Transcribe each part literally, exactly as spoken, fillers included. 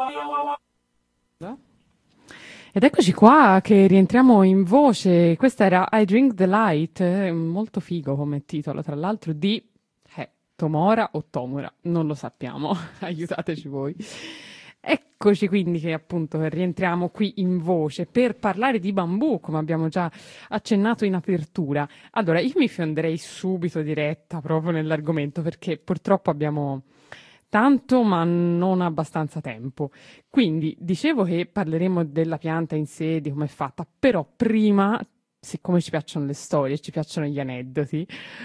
Ed eccoci qua che rientriamo in voce. Questa era I Drink the Light, eh, molto figo come titolo, tra l'altro di eh, Tomora o Tomura, non lo sappiamo, aiutateci voi. Eccoci quindi che appunto rientriamo qui in voce per parlare di bambù, come abbiamo già accennato in apertura. Allora, io mi fionderei subito diretta proprio nell'argomento perché purtroppo abbiamo tanto ma non abbastanza tempo. Quindi dicevo che parleremo della pianta in sé, di come è fatta, però prima, siccome ci piacciono le storie, ci piacciono gli aneddoti,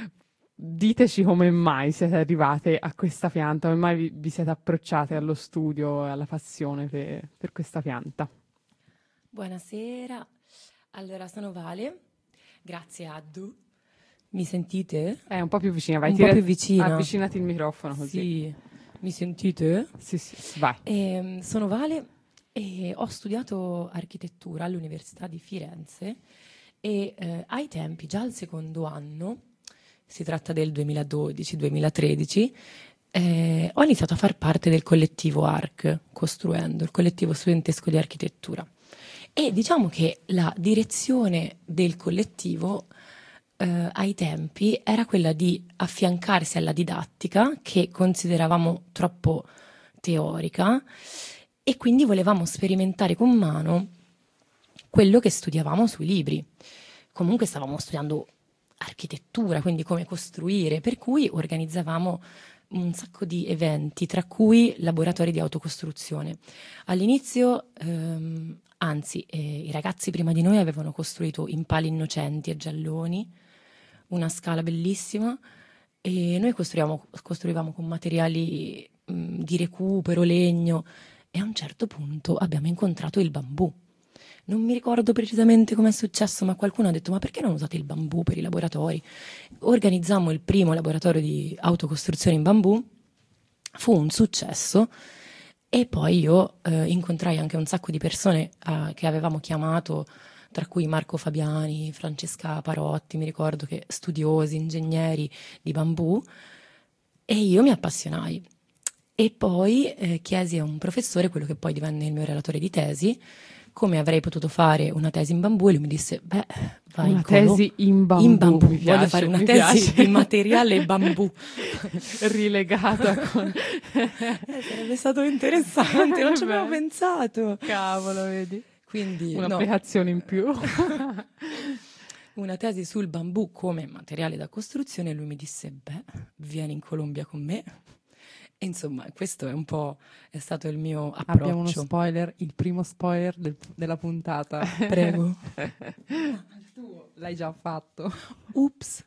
diteci come mai siete arrivate a questa pianta, come mai vi, vi siete approcciate allo studio e alla passione per, per questa pianta. Buonasera, allora sono Vale, grazie Addu. Mi sentite? È un po' più vicina, vai, un tira- po' più vicina. avvicinati il microfono così. Sì, mi sentite? Sì, sì, vai. E, sono Vale e ho studiato architettura all'Università di Firenze e eh, ai tempi, già al secondo anno, si tratta del duemiladodici duemilatredici, eh, ho iniziato a far parte del collettivo A R C, Costruendo, il collettivo studentesco di architettura. E diciamo che la direzione del collettivo eh, ai tempi era quella di affiancarsi alla didattica, che consideravamo troppo teorica, e quindi volevamo sperimentare con mano quello che studiavamo sui libri. Comunque stavamo studiando architettura, quindi come costruire, per cui organizzavamo un sacco di eventi, tra cui laboratori di autocostruzione. All'inizio, ehm, anzi, eh, i ragazzi prima di noi avevano costruito impali innocenti e gialloni, una scala bellissima, e noi costruivamo, costruivamo con materiali mh, di recupero, legno, e a un certo punto abbiamo incontrato il bambù. Non mi ricordo precisamente come è successo, ma qualcuno ha detto: ma perché non usate il bambù per i laboratori? Organizzammo il primo laboratorio di autocostruzione in bambù, fu un successo, e poi io eh, incontrai anche un sacco di persone eh, che avevamo chiamato, tra cui Marco Fabiani, Francesca Parotti, mi ricordo, che studiosi, ingegneri di bambù, e io mi appassionai. E poi eh, chiesi a un professore, quello che poi divenne il mio relatore di tesi, come avrei potuto fare una tesi in bambù, e lui mi disse: beh, vai una in colo- tesi in bambù, in bambù. mi voglio piace, fare una mi tesi piace. di materiale bambù. Rilegata con... Eh, sarebbe stato interessante, non ci avevo Beh. pensato. Cavolo, vedi? Quindi no, Un'applicazione in più. una tesi sul bambù come materiale da costruzione, e lui mi disse: beh, vieni in Colombia con me. E insomma, questo è un po' è stato il mio approccio. Abbiamo uno spoiler, il primo spoiler del- della puntata. Prego. Tu l'hai già fatto. Ups.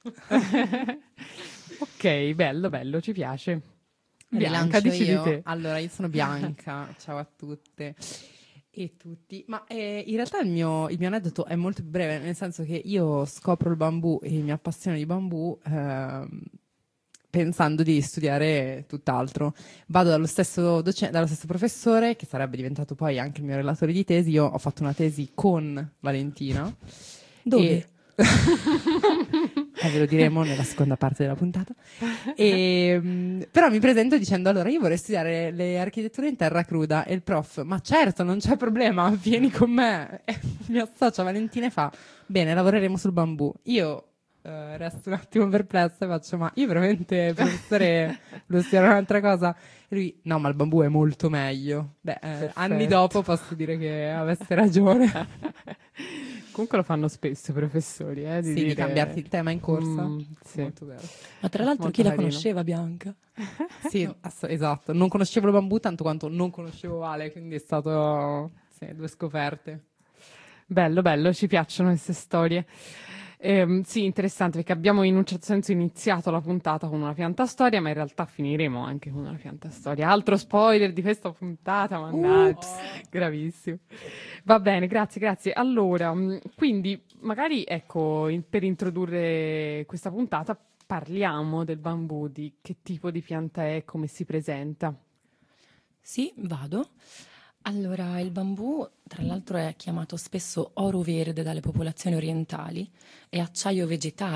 Ok, bello, bello, ci piace. Bianca, Rilancio dici di io. te. Allora, io sono Bianca, ciao a tutte e tutti. Ma eh, in realtà il mio, il mio aneddoto è molto breve, nel senso che io scopro il bambù e mi appassiono di bambù ehm, pensando di studiare tutt'altro. Vado dallo stesso, docente, dallo stesso professore, che sarebbe diventato poi anche il mio relatore di tesi. Io ho fatto una tesi con Valentina. Dove? E... eh, ve lo diremo nella seconda parte della puntata. E, mh, però mi presento dicendo: allora, io vorrei studiare le architetture in terra cruda. E il prof: ma certo, non c'è problema, vieni con me. E mi associa Valentina e fa: bene, lavoreremo sul bambù. Io eh, resto un attimo perplessa e faccio: ma io veramente, professore, devo studiare un'altra cosa? E lui: no, ma il bambù è molto meglio. Beh, eh, anni dopo posso dire che avesse ragione. Comunque lo fanno spesso i professori, eh, di Sì, dire... di cambiarti il tema in corsa. Mm, sì. Molto vero. Ma tra l'altro, Molto chi la carino. conosceva Bianca? Sì, ass- esatto. Non conoscevo il bambù tanto quanto non conoscevo Vale, quindi è stato sì, due scoperte. Bello, bello, ci piacciono queste storie. Ehm, sì, interessante perché abbiamo in un certo senso iniziato la puntata con una pianta storia, ma in realtà finiremo anche con una pianta storia. Altro spoiler di questa puntata, mannaggia, gravissimo. Va bene, grazie, grazie. Allora, mh, quindi magari ecco, in- per introdurre questa puntata parliamo del bambù, di che tipo di pianta è, come si presenta. Sì, vado. Allora, il bambù, tra l'altro, è chiamato spesso oro verde dalle popolazioni orientali e acciaio vegetale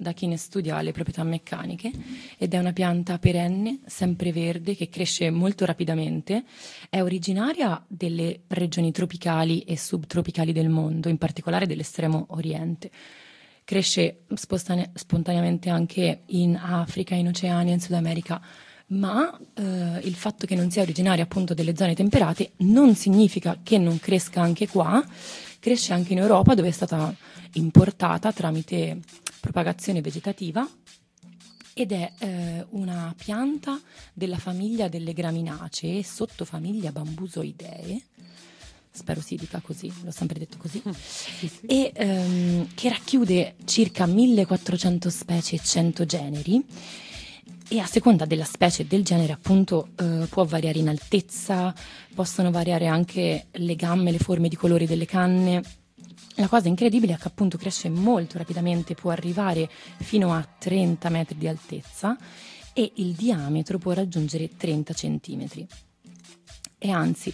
da chi ne studia le proprietà meccaniche ed è una pianta perenne, sempreverde, che cresce molto rapidamente. È originaria delle regioni tropicali e subtropicali del mondo, in particolare dell'estremo oriente. Cresce spostane- spontaneamente anche in Africa, in Oceania, in Sud America, ma eh, il fatto che non sia originaria appunto delle zone temperate non significa che non cresca anche qua. Cresce anche in Europa, dove è stata importata tramite propagazione vegetativa ed è eh, una pianta della famiglia delle graminacee, sottofamiglia Bambusoidee, spero si dica così, l'ho sempre detto così, Sì, sì. e ehm, che racchiude circa millequattrocento specie e cento generi. E a seconda della specie e del genere, appunto, eh, può variare in altezza, possono variare anche le gamme, le forme, i colori delle canne. La cosa incredibile è che appunto cresce molto rapidamente, può arrivare fino a trenta metri di altezza e il diametro può raggiungere trenta centimetri. E anzi,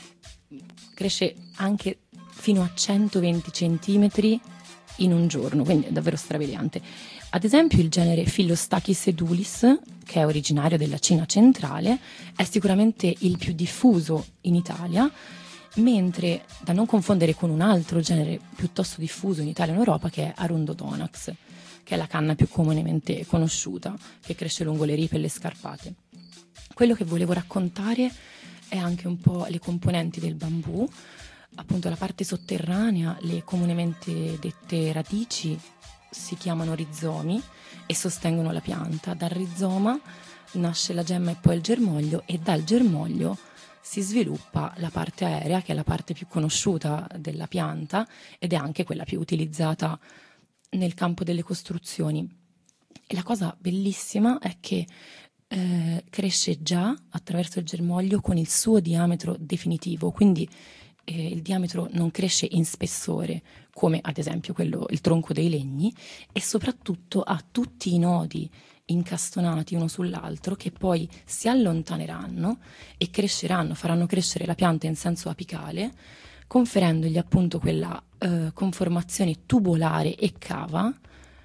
cresce anche fino a centoventi centimetri in un giorno, quindi è davvero strabiliante. Ad esempio il genere Philostachys edulis, che è originario della Cina centrale, è sicuramente il più diffuso in Italia, mentre da non confondere con un altro genere piuttosto diffuso in Italia e in Europa, che è Arundodonax, che è la canna più comunemente conosciuta, che cresce lungo le ripe e le scarpate. Quello che volevo raccontare è anche un po' le componenti del bambù, appunto la parte sotterranea, le comunemente dette radici, si chiamano rizomi e sostengono la pianta. Dal rizoma nasce la gemma e poi il germoglio, e dal germoglio si sviluppa la parte aerea, che è la parte più conosciuta della pianta ed è anche quella più utilizzata nel campo delle costruzioni. E la cosa bellissima è che eh, cresce già attraverso il germoglio con il suo diametro definitivo, quindi eh, il diametro non cresce in spessore come ad esempio quello, il tronco dei legni, e soprattutto ha tutti i nodi incastonati uno sull'altro che poi si allontaneranno e cresceranno, faranno crescere la pianta in senso apicale, conferendogli appunto quella eh, conformazione tubolare e cava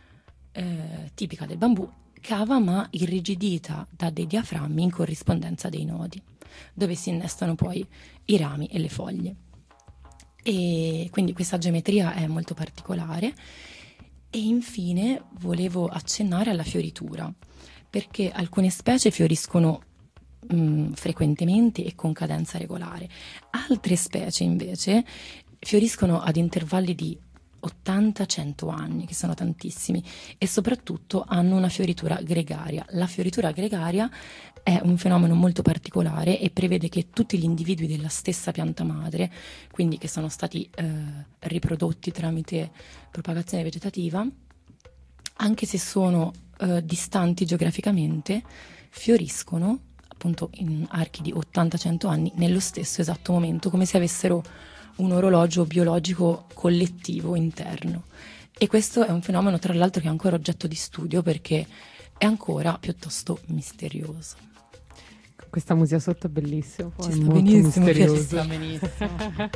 eh, tipica del bambù, cava ma irrigidita da dei diaframmi in corrispondenza dei nodi, dove si innestano poi i rami e le foglie. E quindi questa geometria è molto particolare. E infine volevo accennare alla fioritura, perché alcune specie fioriscono mh, frequentemente e con cadenza regolare, altre specie invece fioriscono ad intervalli di ottanta cento anni, che sono tantissimi, e soprattutto hanno una fioritura gregaria. La fioritura gregaria è un fenomeno molto particolare e prevede che tutti gli individui della stessa pianta madre, quindi che sono stati eh, riprodotti tramite propagazione vegetativa, anche se sono eh, distanti geograficamente, fioriscono appunto in archi di ottanta cento anni nello stesso esatto momento, come se avessero un orologio biologico collettivo interno. E questo è un fenomeno, tra l'altro, che è ancora oggetto di studio perché è ancora piuttosto misterioso. Questa musica sotto è bellissima, Ci è sta molto benissimo, misterioso. ci sta benissimo.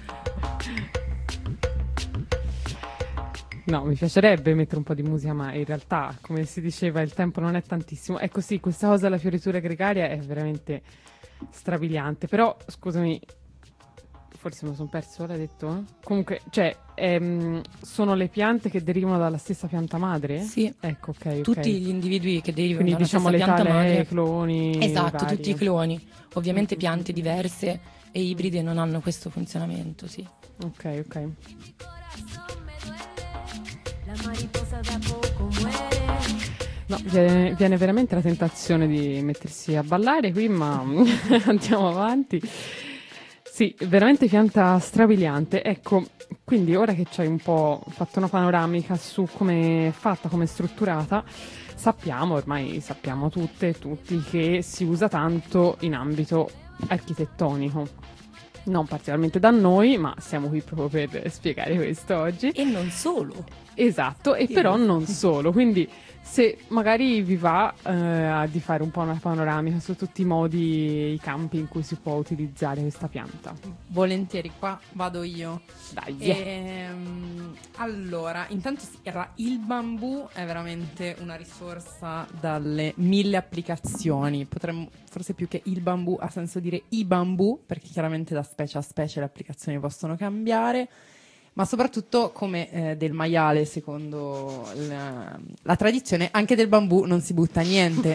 No, mi piacerebbe mettere un po' di musica, ma in realtà, come si diceva, il tempo non è tantissimo. Ecco sì, questa cosa della fioritura gregaria è veramente strabiliante. Però, scusami, forse me lo sono perso, l'hai detto? Comunque, cioè, ehm, sono le piante che derivano dalla stessa pianta madre? Sì. Ecco, ok, ok. Tutti gli individui che derivano Quindi dalla diciamo stessa le pianta talee, madre. i cloni. Esatto, vari. tutti i cloni. Ovviamente piante diverse e ibride non hanno questo funzionamento, sì. Ok, ok. No, viene, viene veramente la tentazione di mettersi a ballare qui, ma andiamo avanti. Sì, veramente pianta strabiliante. Ecco, quindi ora che ci hai un po' fatto una panoramica su come è fatta, come è strutturata, sappiamo, ormai sappiamo tutte e tutti, che si usa tanto in ambito architettonico. Non particolarmente da noi, ma siamo qui proprio per spiegare questo oggi. E non solo. Esatto, e Sì. però non solo, quindi se magari vi va eh, di fare un po' una panoramica su tutti i modi, i campi in cui si può utilizzare questa pianta. Volentieri, qua vado io. Dai. Ehm, allora, intanto sì, era- il bambù è veramente una risorsa dalle mille applicazioni. Potremmo, forse più che il bambù, ha senso dire i bambù, perché chiaramente da specie a specie le applicazioni possono cambiare. Ma soprattutto, come eh, del maiale, secondo la, la tradizione, anche del bambù non si butta niente.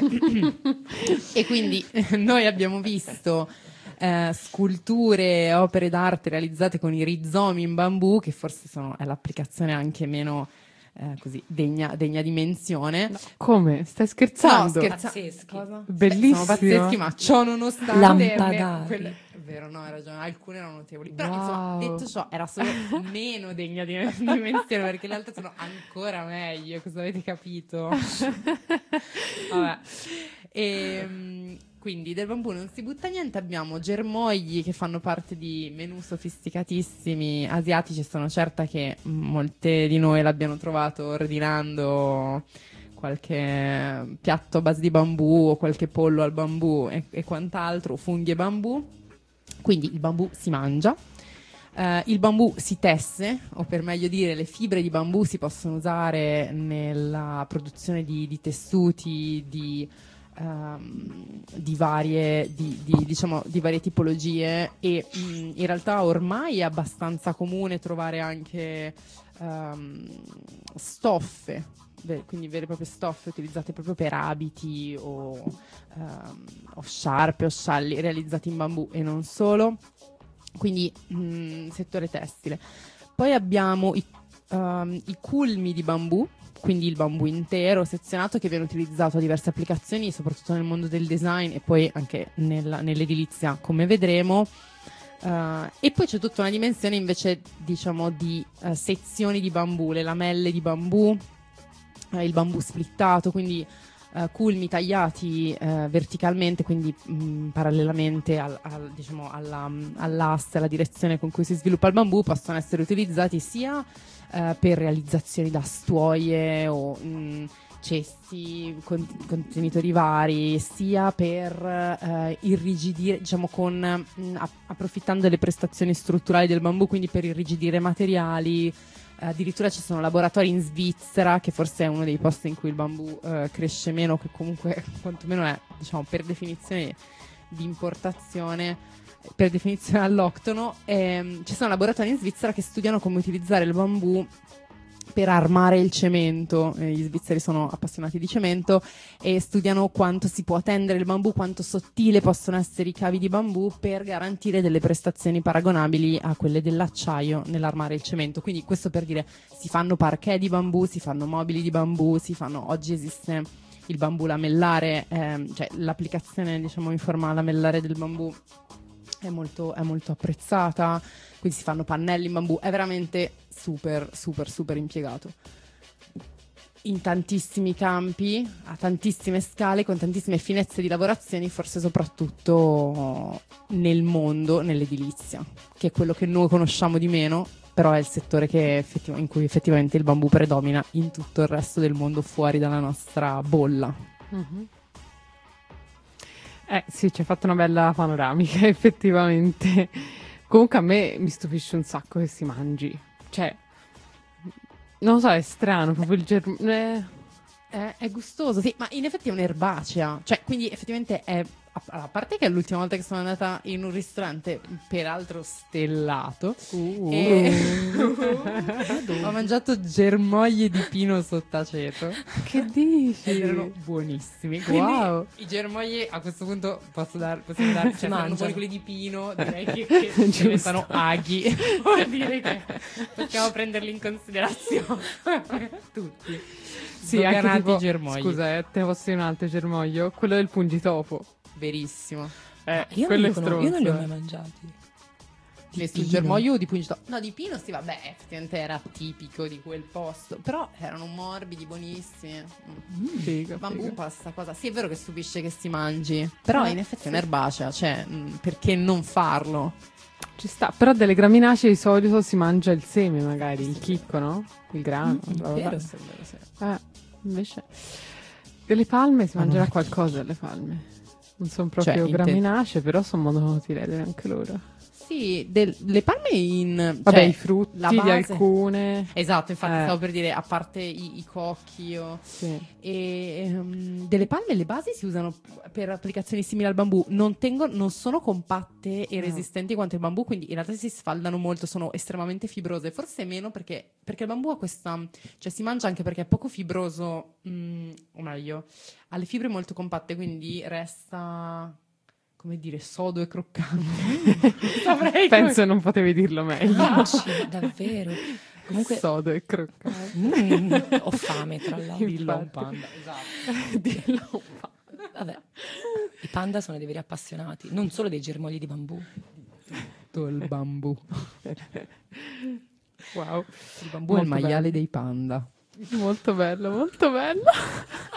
E quindi eh, noi abbiamo visto eh, sculture, opere d'arte realizzate con i rizomi in bambù, che forse sono, è l'applicazione anche meno eh, così degna, degna di menzione. No, come? Stai scherzando? No, scherza- Pazzeschi. Cosa? Bellissimo. Sono pazzeschi, ma ciò nonostante Lampadari. quelle- è vero, no, hai ragione, alcune erano notevoli. Però Wow. insomma, detto ciò, era solo meno degna di, di menzione, perché le altre sono ancora meglio, cosa avete capito? Vabbè. E, quindi del bambù non si butta niente, abbiamo germogli che fanno parte di menù sofisticatissimi asiatici, sono certa che molte di noi l'abbiano trovato ordinando qualche piatto a base di bambù o qualche pollo al bambù e, e quant'altro, funghi e bambù. Quindi il bambù si mangia, eh, il bambù si tesse, o per meglio dire le fibre di bambù si possono usare nella produzione di, di tessuti, di, ehm, di, varie, di, di, diciamo, di varie tipologie e mh, in realtà ormai è abbastanza comune trovare anche ehm, stoffe, ve- quindi vere e proprie stoffe utilizzate proprio per abiti o, ehm, o sciarpe o scialli realizzati in bambù e non solo, quindi mh, settore tessile. Poi abbiamo i, ehm, i culmi di bambù, quindi il bambù intero sezionato che viene utilizzato a diverse applicazioni, soprattutto nel mondo del design e poi anche nella- nell'edilizia, come vedremo. Uh, e poi c'è tutta una dimensione invece, diciamo, di uh, sezioni di bambù, le lamelle di bambù, uh, il bambù splittato, quindi uh, culmi tagliati uh, verticalmente, quindi mh, parallelamente al, al, diciamo, alla, all'asse, alla direzione con cui si sviluppa il bambù, possono essere utilizzati sia uh, per realizzazioni da stuoie o mh, cesti, con- contenitori vari, sia per eh, irrigidire, diciamo, con mh, a- approfittando delle prestazioni strutturali del bambù, quindi per irrigidire materiali. Eh, addirittura ci sono laboratori in Svizzera, che forse è uno dei posti in cui il bambù eh, cresce meno, che comunque quantomeno è, diciamo, per definizione di importazione, per definizione alloctono. Ehm, ci sono laboratori in Svizzera che studiano come utilizzare il bambù per armare il cemento. Eh, gli svizzeri sono appassionati di cemento e studiano quanto si può tendere il bambù, quanto sottile possono essere i cavi di bambù per garantire delle prestazioni paragonabili a quelle dell'acciaio nell'armare il cemento. Quindi questo per dire, si fanno parquet di bambù, si fanno mobili di bambù, si fanno, oggi esiste il bambù lamellare, ehm, cioè l'applicazione, diciamo, in forma lamellare del bambù è molto, è molto apprezzata, quindi si fanno pannelli in bambù, è veramente super super super impiegato in tantissimi campi, a tantissime scale, con tantissime finezze di lavorazioni, forse soprattutto nel mondo, nell'edilizia, che è quello che noi conosciamo di meno, però è il settore che effettiv- in cui effettivamente il bambù predomina in tutto il resto del mondo fuori dalla nostra bolla. Mm-hmm. Eh sì, ci hai fatto una bella panoramica, effettivamente. Comunque a me mi stupisce un sacco che si mangi. Cioè, non lo so, è strano, proprio il germe... È, è gustoso, sì, ma in effetti è un'erbacea, cioè quindi effettivamente è, a, a parte che è l'ultima volta che sono andata in un ristorante, peraltro stellato, Uh. e ho mangiato germogli di pino sottaceto. Che dici? Ed erano buonissimi. Quindi Wow. i germogli a questo punto posso dar, possiamo dar, cioè, mangia. saranno buoni quelli di pino, direi che, che diventano aghi. Vuol dire che possiamo prenderli in considerazione tutti. Sì, anche Sdoganati tipo, germogli. scusa, eh, te ne posso dire un altro germoglio? Quello del pungitopo. Verissimo. Eh, Io quello non, è li conosco, io non li ho stronzo. mai mangiati. Di Pino. germoglio o di pungito? No, di pino sì, vabbè, effettivamente era tipico di quel posto, però erano morbidi, buonissimi. Mm. Figo, Bambù figo. passa cosa. Sì, è vero che stupisce che si mangi, però Eh, in effetti sì. è un'erbacea, cioè, mh, perché non farlo? Ci sta, però delle graminacee di solito si mangia il seme magari, il chicco, no? Il grano. Mm, vabbè. vero. Sì, è vero, sì. Eh, invece delle palme si Ah, no. mangerà qualcosa delle palme. Non sono proprio Cioè, inte- graminacee, però sono monotiredere anche loro. Sì, del- le palme in... Vabbè, cioè, i frutti la di base- alcune. Esatto, infatti Eh. stavo per dire, a parte i, i cocchi o... Sì. E, ehm, delle palme le basi si usano per applicazioni simili al bambù, non, tengo- non sono compatte e No. resistenti quanto il bambù, quindi in realtà si sfaldano molto, sono estremamente fibrose, forse meno perché, perché il bambù ha questa, cioè si mangia anche perché è poco fibroso, mm, o meglio, ha le fibre molto compatte, quindi resta, come dire, sodo e croccante. Saprei come- Penso non potevi dirlo meglio. Dici, davvero. Comunque, Sodo e croccante. mm, ho fame, tra l'altro. Dillo a un Infatti. panda, esatto. Dillo. Vabbè, i panda sono dei veri appassionati, non solo dei germogli di bambù. Tutto il bambù. Wow. Il bambù è il Molto maiale bello. dei panda. Molto bello, molto bello.